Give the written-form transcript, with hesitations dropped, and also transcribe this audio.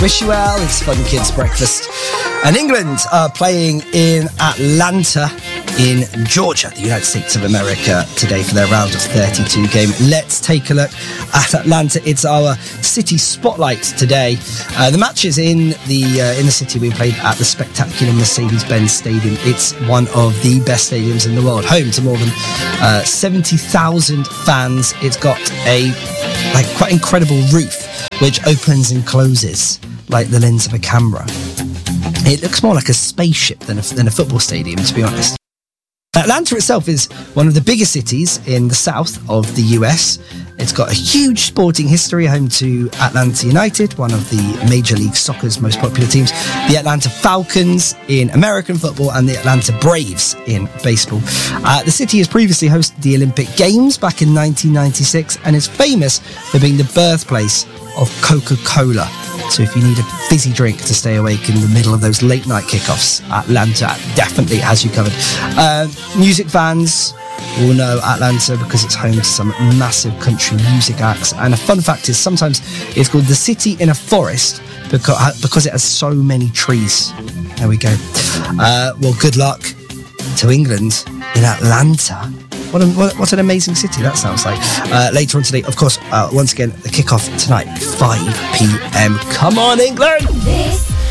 Wish you well. It's Fun Kids Breakfast. And England are playing in Atlanta in Georgia, the United States of America, today for their round of 32 game. Let's take a look at Atlanta. It's our city spotlight today. The match is in the city being played at the spectacular Mercedes-Benz Stadium. It's one of the best stadiums in the world, home to more than 70,000 fans. It's got a quite incredible roof which opens and closes like the lens of a camera. It looks more like a spaceship than a football stadium, to be honest. Atlanta itself is one of the biggest cities in the south of the US. It's got a huge sporting history, home to Atlanta United, one of the Major League Soccer's most popular teams, the Atlanta Falcons in American football, and the Atlanta Braves in baseball. The city has previously hosted the Olympic Games back in 1996 and is famous for being the birthplace of Coca-Cola. So if you need a fizzy drink to stay awake in the middle of those late night kickoffs, Atlanta definitely has you covered. Music fans will know Atlanta because it's home to some massive country music acts. And a fun fact is sometimes it's called the city in a forest because it has so many trees. There we go. Well, good luck to England in Atlanta. What an amazing city that sounds like. Later on today, of course, once again, the kickoff tonight, 5 p.m. Come on, England!